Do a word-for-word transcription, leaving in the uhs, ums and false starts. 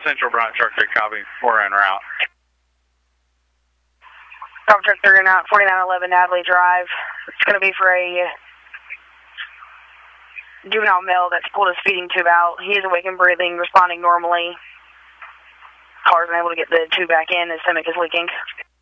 Central Brunt, Truck three, copy, four en route. Copy, Truck three en route, forty-nine eleven Natalie Drive. It's going to be for a juvenile male that's pulled his feeding tube out. He is awake and breathing, responding normally. Caller's been able to get the tube back in. His stomach is leaking.